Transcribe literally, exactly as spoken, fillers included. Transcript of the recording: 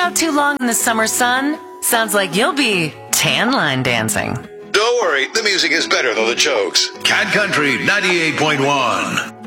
out too long in the summer sun? Sounds like you'll be tan line dancing. Don't worry, the music is better than the jokes. Cat Country ninety-eight point one.